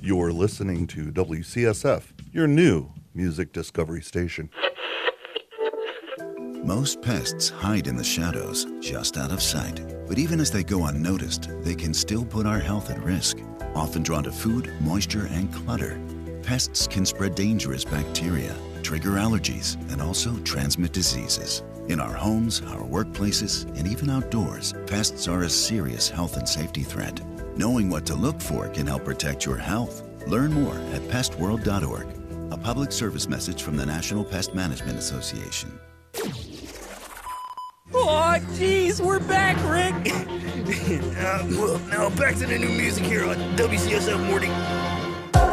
You're listening to WCSF, your new music discovery station. Most pests hide in the shadows, just out of sight. But even as they go unnoticed, they can still put our health at risk. Often drawn to food, moisture, and clutter, pests can spread dangerous bacteria, trigger allergies, and also transmit diseases. In our homes, our workplaces, and even outdoors, pests are a serious health and safety threat. Knowing what to look for can help protect your health. Learn more at pestworld.org. A public service message from the National Pest Management Association. Oh, geez, we're back, Rick. Well, now back to the new music here on WCSF Morning.